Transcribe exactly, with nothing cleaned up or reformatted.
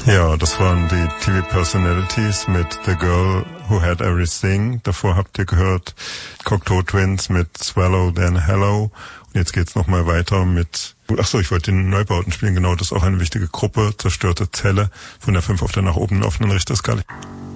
Ja, das waren die T V-Personalities mit The Girl Who Had Everything. Davor habt ihr gehört Cocteau Twins mit Swallow Then Hello. Und jetzt geht's nochmal weiter mit... Achso, ich wollte den Neubauten spielen. Genau, das ist auch eine wichtige Gruppe. Zerstörte Zelle von der fünf auf der nach oben laufenden Richterskala.